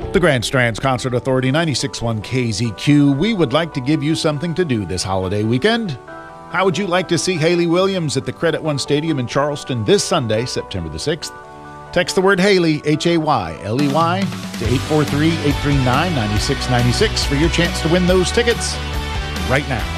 The Grand Strands Concert Authority, 96.1 KZQ. We would like to give you something to do this holiday weekend. How would you like to see Hayley Williams at the Credit One Stadium in Charleston this Sunday, September the 6th? Text the word Hayley, Hayley, to 843-839-9696 for your chance to win those tickets right now.